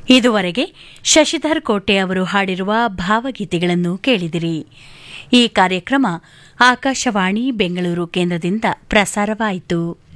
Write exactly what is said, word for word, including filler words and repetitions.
ಇದುವರೆಗೆ ಶಶಿಧರ್ ಕೋಟೆ ಅವರು ಹಾಡಿರುವ ಭಾವಗೀತೆಗಳನ್ನು ಕೇಳಿದಿರಿ. ಈ ಕಾರ್ಯಕ್ರಮ ಆಕಾಶವಾಣಿ ಬೆಂಗಳೂರು ಕೇಂದ್ರದಿಂದ ಪ್ರಸಾರವಾಯಿತು.